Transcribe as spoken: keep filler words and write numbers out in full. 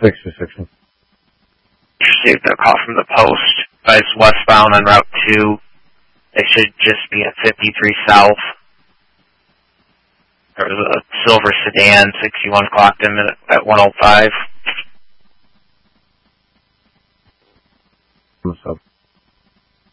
Fix restriction. Received a call from the post. Guys westbound on Route two. They should just be at fifty-three South. There was a silver sedan, sixty-one clocked in at one oh five. What's up?